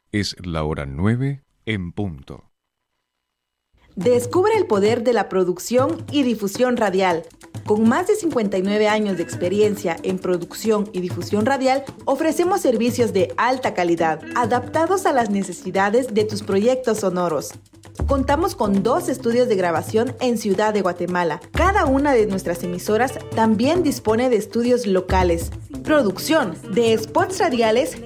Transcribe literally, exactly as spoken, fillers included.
Es la hora nueve en punto. Descubre el poder de la producción y difusión radial. Con más de cincuenta y nueve años de experiencia en producción y difusión radial, ofrecemos servicios de alta calidad, adaptados a las necesidades de tus proyectos sonoros. Contamos con dos estudios de grabación en Ciudad de Guatemala. Cada una de nuestras emisoras también dispone de estudios locales. Producción de spots radiales